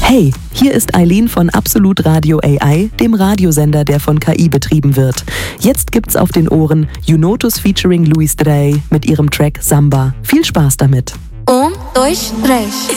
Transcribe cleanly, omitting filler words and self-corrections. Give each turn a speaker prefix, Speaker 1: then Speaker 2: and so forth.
Speaker 1: Hey, hier ist Eileen von Absolut Radio AI, dem Radiosender, der von KI betrieben wird. Jetzt gibt's auf den Ohren Junotus featuring Luis Drey mit ihrem Track Samba. Viel Spaß damit.
Speaker 2: 1, 2, 3.